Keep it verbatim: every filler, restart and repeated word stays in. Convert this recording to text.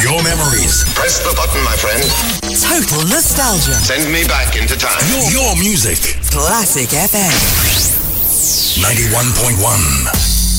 your memories. Press the button, my friend. Total nostalgia. Send me back into time. Your, your music. Classic F M. ninety-one point one.